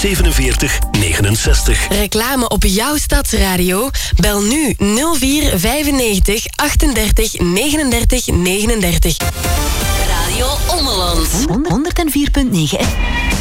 47 69. Reclame op jouw stadsradio? Bel nu 04 95 38 39 39. Radio Ommeland. 104.9